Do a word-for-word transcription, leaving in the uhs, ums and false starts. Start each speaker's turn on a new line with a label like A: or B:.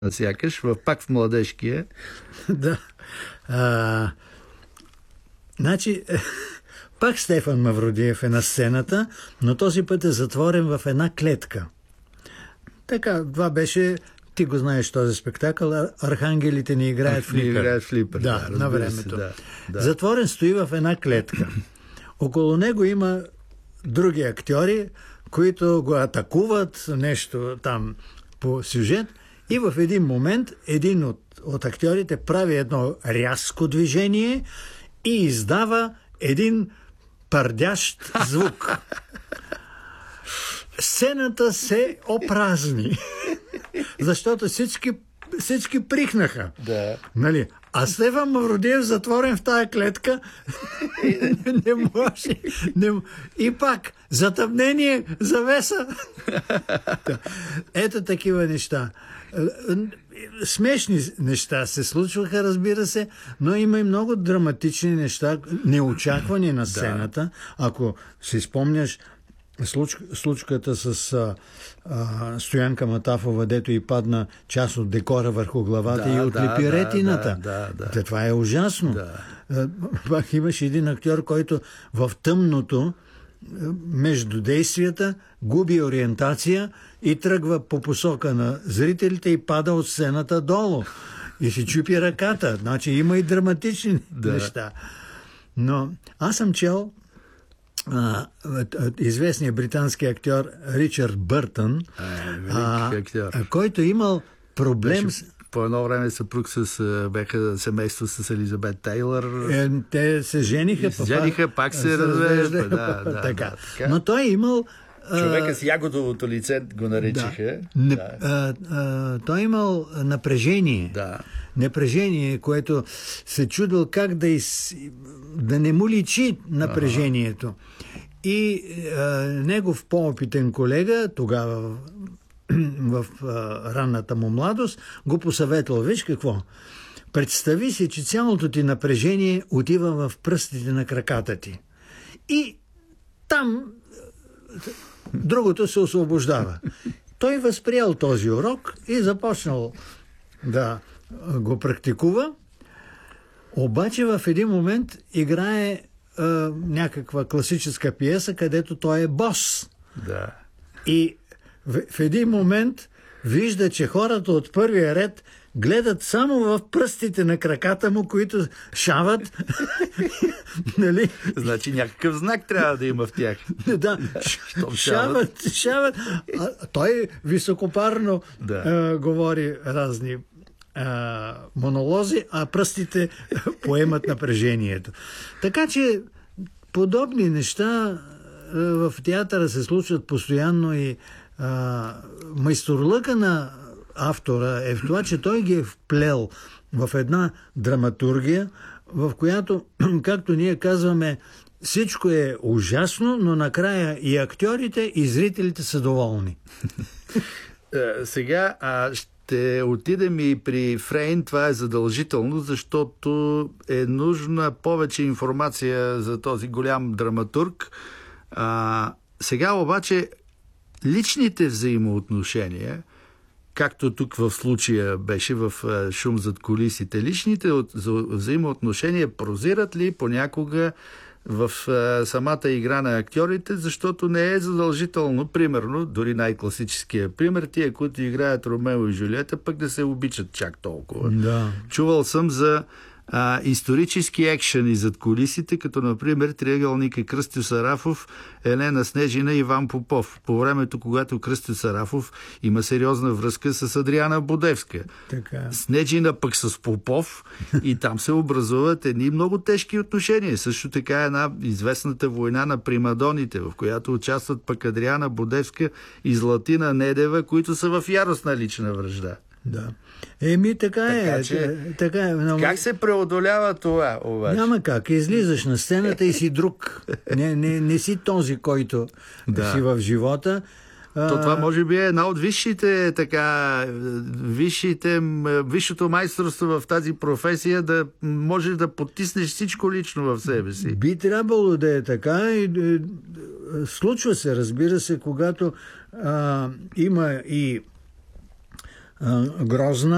A: сякаш, в, пак в младежкия.
B: Да. А, значи, пак Стефан Мавродиев е на сцената, но този път е затворен в една клетка. Така, това беше, ти го знаеш този спектакъл, Архангелите не играят флипер.
A: Не играят флипер,
B: да,
A: да,
B: на времето.
A: Се, да, да.
B: Затворен стои в една клетка. Около него има други актьори, които го атакуват, нещо там по сюжет, и в един момент един от, от актьорите прави едно рязко движение и издава един пърдящ звук. Сцената се опразни, защото всички, всички прихнаха.
A: Да.
B: Нали? А Стефан Мавродиев затворен в тая клетка не може. Не... И пак, затъмнение, завеса. Ето такива неща. Смешни неща се случваха, разбира се, но има и много драматични неща, неочаквани на сцената. Ако си спомняш Случ, случката с а, а, Стоянка Матафова, дето и падна част от декора върху главата, да, и отлепи да, ретината.
A: Да, да, да.
B: Това е ужасно.
A: Да.
B: А, пак имаш един актьор, който в тъмното между действията губи ориентация и тръгва по посока на зрителите и пада от сцената долу. И си чупи ръката. Значи има и драматични да. неща. Но аз съм чел А, известният британски актьор Ричард Бъртън, а, а, който имал проблем
A: беше, по едно време съпруг с беха семейство с Елизабет Тейлър.
B: Е, те се жениха,
A: се жениха пак, пак се развеждаха. Да, да,
B: така.
A: Да, така.
B: Но той имал
A: човека с ягодовото лице го наричаха.
B: Да.
A: Да.
B: А, а, той имал напрежение.
A: Да.
B: Напрежение, което се чудил как да, из... да не му личи напрежението. Ага. И а, негов по-опитен колега, тогава в, в а, ранната му младост, го посъветвал. Виж какво? Представи си, че цялото ти напрежение отива в пръстите на краката ти. И там другото се освобождава. Той възприел този урок и започнал да го практикува, обаче в един момент играе е, някаква класическа пиеса, където той е бос.
A: Да.
B: И в, в един момент вижда, че хората от първия ред гледат само в пръстите на краката му, които шават. Нали?
A: Значи някакъв знак трябва да има в тях.
B: Да, шават, шават. А той високопарно да. а, говори разни а, монолози, а пръстите поемат напрежението. Така че подобни неща а, в театъра се случват постоянно и а, майсторлъка на автора е в това, че той ги е вплел в една драматургия, в която, както ние казваме, всичко е ужасно, но накрая и актьорите, и зрителите са доволни.
A: Сега а, ще отидем и при Фрейн. Това е задължително, защото е нужна повече информация за този голям драматург. А, сега обаче личните взаимоотношения, както тук в случая беше в Шум зад кулисите, личните взаимоотношения прозират ли понякога в самата игра на актьорите, защото не е задължително, примерно, дори най-класическия пример, тия, които играят Ромео и Жулиета, пък да се обичат чак толкова.
B: Да.
A: Чувал съм за а, исторически екшени зад кулисите, като например триъгълника Кръстю Сарафов, Елена Снежина и Иван Попов. По времето, когато Кръстю Сарафов има сериозна връзка с Адриана Будевска.
B: Така.
A: Снежина пък с Попов и там се образуват едни много тежки отношения. Също така една известната война на примадоните, в която участват пък Адриана Будевска и Златина Недева, които са в яростна лична вражда.
B: Да. Еми, така, така е.
A: Че,
B: така е но...
A: Как се преодолява това, обаче?
B: Няма как. Излизаш на сцената и си друг. Не, не, не си този, който да. си в живота.
A: То това може би е една от висшите, така, висшите, висшето майсторство в тази професия, да можеш да потиснеш всичко лично в себе си.
B: Би трябвало да е така. И, и, случва се, разбира се, когато а, има и а, грозна